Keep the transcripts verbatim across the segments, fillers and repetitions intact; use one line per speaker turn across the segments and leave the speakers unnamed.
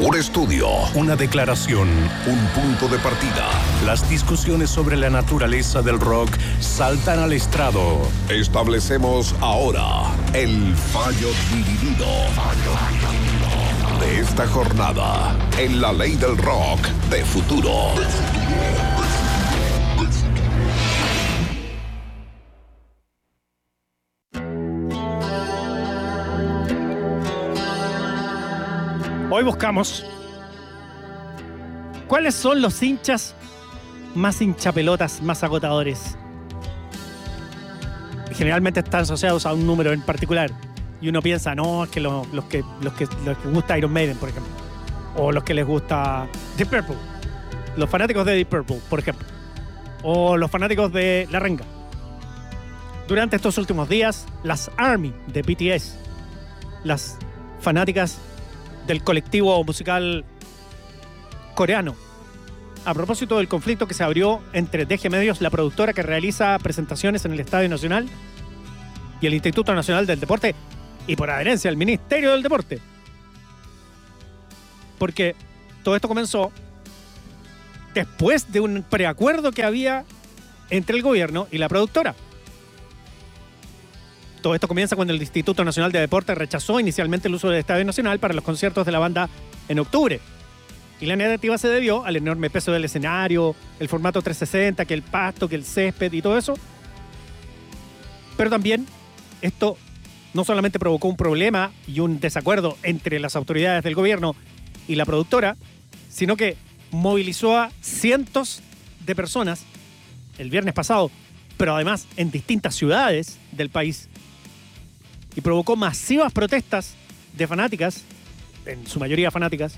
Un estudio,
una declaración,
un punto de partida.
Las discusiones sobre la naturaleza del rock saltan al estrado.
Establecemos ahora el fallo dividido de esta jornada en la ley del rock de futuro.
Hoy buscamos cuáles son los hinchas más hinchapelotas, más agotadores. Generalmente están asociados a un número en particular. Y uno piensa, no, es que los, los que los que los que gusta Iron Maiden, por ejemplo. O los que les gusta Deep Purple. Los fanáticos de Deep Purple, por ejemplo. O los fanáticos de La Renga. Durante estos últimos días, las ARMY de B T S, las fanáticas del colectivo musical coreano, a propósito del conflicto que se abrió entre D G Medios, la productora que realiza presentaciones en el Estadio Nacional, y el Instituto Nacional del Deporte, y por adherencia el Ministerio del Deporte. Porque todo esto comenzó después de un preacuerdo que había entre el gobierno y la productora. Todo esto comienza cuando el Instituto Nacional de Deporte rechazó inicialmente el uso del Estadio Nacional para los conciertos de la banda en octubre. Y la negativa se debió al enorme peso del escenario, el formato trescientos sesenta, que el pasto, que el césped y todo eso. Pero también esto no solamente provocó un problema y un desacuerdo entre las autoridades del gobierno y la productora, sino que movilizó a cientos de personas el viernes pasado, pero además en distintas ciudades del país, y provocó masivas protestas de fanáticas, en su mayoría fanáticas.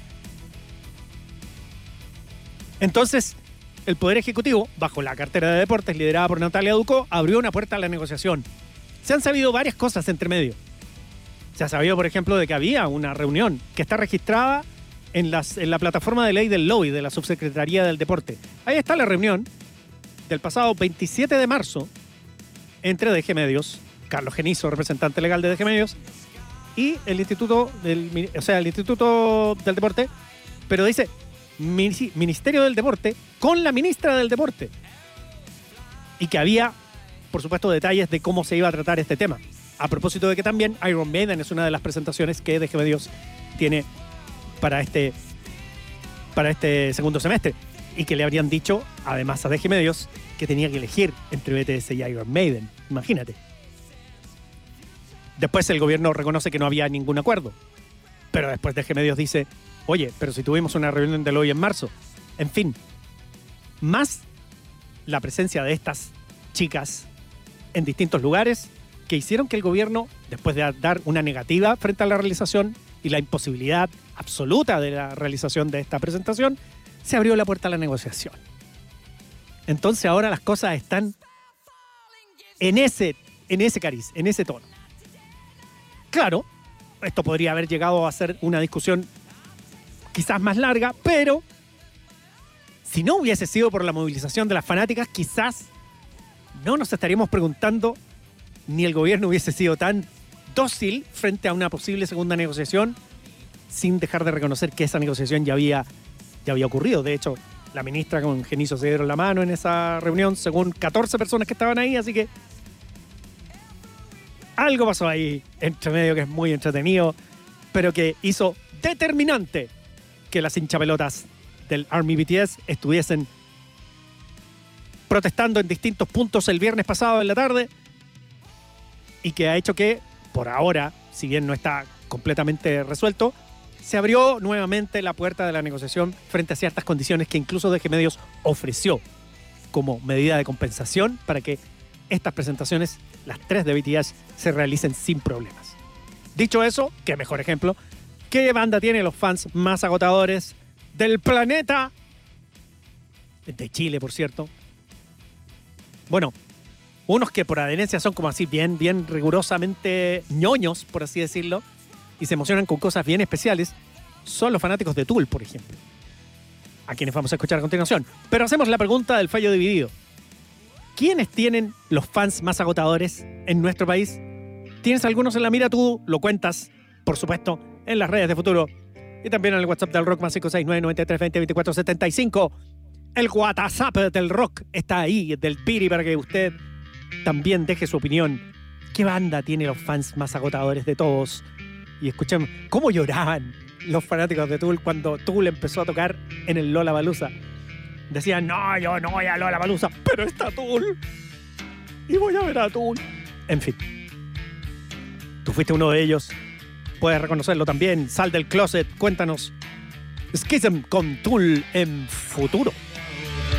Entonces, el Poder Ejecutivo, bajo la cartera de Deportes liderada por Natalia Ducó, abrió una puerta a la negociación. Se han sabido varias cosas entre medio. Se ha sabido, por ejemplo, de que había una reunión que está registrada en, las, en la plataforma de ley del L O I, de la Subsecretaría del Deporte. Ahí está la reunión del pasado veintisiete de marzo entre D G Medios, Carlos Genizo, representante legal de D G Medios, y el Instituto del, o sea, el Instituto del Deporte, pero dice Ministerio del Deporte con la ministra del Deporte. Y que había, por supuesto, detalles de cómo se iba a tratar este tema. A propósito de que también Iron Maiden es una de las presentaciones que D G Medios tiene para este, para este segundo semestre. Y que le habrían dicho, además a D G Medios, que tenía que elegir entre B T S y Iron Maiden. Imagínate. Después el gobierno reconoce que no había ningún acuerdo. Pero después D G Medios dice, oye, pero si tuvimos una reunión del hoy en marzo. En fin, más la presencia de estas chicas en distintos lugares que hicieron que el gobierno, después de dar una negativa frente a la realización y la imposibilidad absoluta de la realización de esta presentación, se abrió la puerta a la negociación. Entonces ahora las cosas están en ese, en ese cariz, en ese tono. Claro, esto podría haber llegado a ser una discusión quizás más larga, pero si no hubiese sido por la movilización de las fanáticas, quizás no nos estaríamos preguntando, ni el gobierno hubiese sido tan dócil frente a una posible segunda negociación, sin dejar de reconocer que esa negociación ya había, ya había ocurrido. De hecho, la ministra con Genizo se dieron la mano en esa reunión, según catorce personas que estaban ahí, así que algo pasó ahí entre medio que es muy entretenido, pero que hizo determinante que las hinchapelotas del ARMY B T S estuviesen protestando en distintos puntos el viernes pasado en la tarde, y que ha hecho que, por ahora, si bien no está completamente resuelto, se abrió nuevamente la puerta de la negociación frente a ciertas condiciones que incluso D G Medios ofreció como medida de compensación para que estas presentaciones, las tres de B T S, se realicen sin problemas. Dicho eso, qué mejor ejemplo, ¿qué banda tiene los fans más agotadores del planeta? De Chile, por cierto. Bueno, unos que por adherencia son como así bien, bien rigurosamente ñoños, por así decirlo, y se emocionan con cosas bien especiales, son los fanáticos de Tool, por ejemplo, a quienes vamos a escuchar a continuación. Pero hacemos la pregunta del fallo dividido. ¿Quiénes tienen los fans más agotadores en nuestro país? ¿Tienes algunos en la mira? Tú lo cuentas, por supuesto, en las redes de Futuro, Y también en el WhatsApp del rock más cinco seis nueve, nueve tres, veinte, veinticuatro, setenta y cinco. El WhatsApp del rock está ahí, del Piri, para que usted también deje su opinión. ¿Qué banda tiene los fans más agotadores de todos? Y escuchemos cómo lloraban los fanáticos de Tool cuando Tool empezó a tocar en el Lollapalooza. Decían, no, yo no voy a Lollapalooza, pero está Tool. Y voy a ver a Tool. En fin. Tú fuiste uno de ellos. Puedes reconocerlo también. Sal del closet. Cuéntanos. Schism con Tool en futuro.